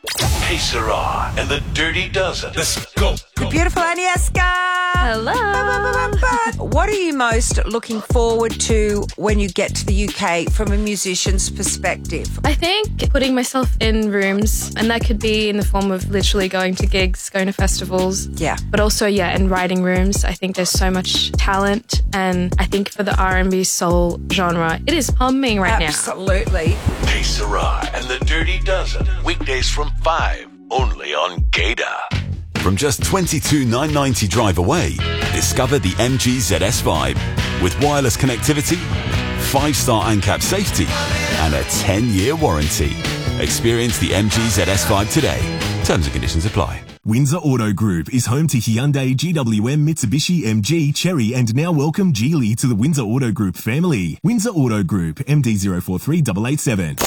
Hey, Sarah and the Dirty Dozen. Let's go. The beautiful Agnieszka. Hello. What are you most looking forward to when you get to the UK from a musician's perspective? I think putting myself in rooms, and that could be in the form of literally going to gigs, going to festivals. Yeah. But also, in writing rooms. I think there's so much talent, and I think for the R&B soul genre, it is humming right now. Absolutely. Hey, Sarah and the Dirty Dozen. Weekdays from 5, only on Gator. From just $22,990 drive away, discover the MG ZS Vibe with wireless connectivity, 5-star ANCAP safety, and a 10-year warranty. Experience the MG ZS Vibe today. Terms and conditions apply. Windsor Auto Group is home to Hyundai, GWM, Mitsubishi, MG, Chery, and now welcome Geely to the Windsor Auto Group family. Windsor Auto Group, MD043887.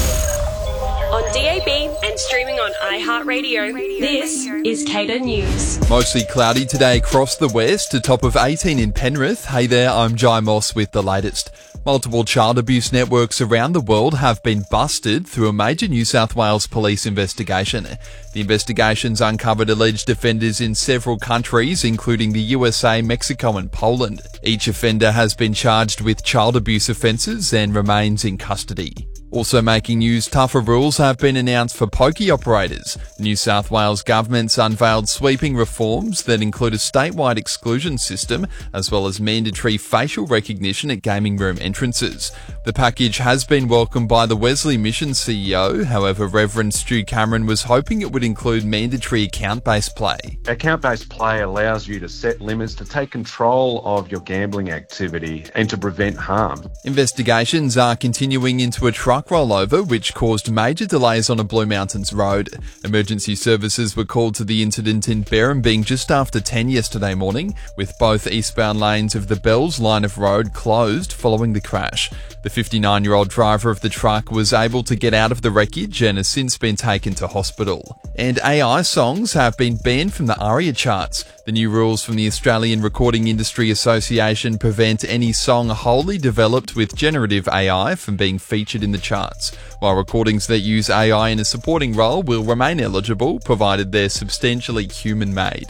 On DAB and streaming on iHeartRadio, this is Cater News. Mostly cloudy today across the west, a top of 18 in Penrith. Hey there, I'm Jai Moss with the latest. Multiple child abuse networks around the world have been busted through a major New South Wales police investigation. The investigations uncovered alleged offenders in several countries, including the USA, Mexico and Poland. Each offender has been charged with child abuse offences and remains in custody. Also making news, tougher rules have been announced for pokie operators. New South Wales government's unveiled sweeping reforms that include a statewide exclusion system, as well as mandatory facial recognition at gaming room entrances. The package has been welcomed by the Wesley Mission CEO. However, Reverend Stu Cameron was hoping it would include mandatory account-based play. Account-based play allows you to set limits to take control of your gambling activity and to prevent harm. Investigations are continuing into a truck rollover which caused major delays on a Blue Mountains road. Emergency services were called to the incident in Berrambing just after 10 yesterday morning, with both eastbound lanes of the Bells line of road closed following the crash. The 59-year-old driver of the truck was able to get out of the wreckage and has since been taken to hospital. And AI songs have been banned from the ARIA charts. The new rules from the Australian Recording Industry Association prevent any song wholly developed with generative AI from being featured in the charts, while recordings that use AI in a supporting role will remain eligible, provided they're substantially human-made.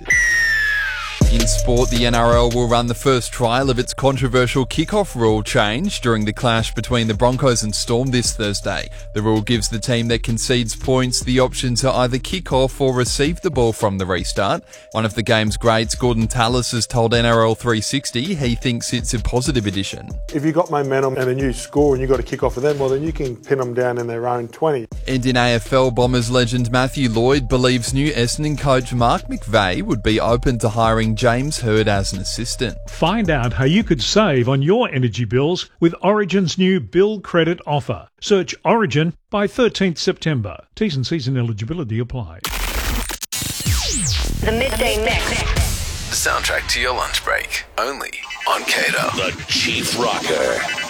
In sport, the NRL will run the first trial of its controversial kickoff rule change during the clash between the Broncos and Storm this Thursday. The rule gives the team that concedes points the option to either kick off or receive the ball from the restart. One of the game's greats, Gordon Tallis, has told NRL 360 he thinks it's a positive addition. If you've got momentum and a new score and you've got to kick off with them, well then you can pin them down in their own 20. And in AFL, Bombers legend Matthew Lloyd believes new Essendon coach Mark McVeigh would be open to hiring James Hird as an assistant. Find out how you could save on your energy bills with Origin's new bill credit offer. Search Origin by 13th September. T's and C's and eligibility apply. The Midday Mix. The soundtrack to your lunch break, only on Cater. The Chief Rocker.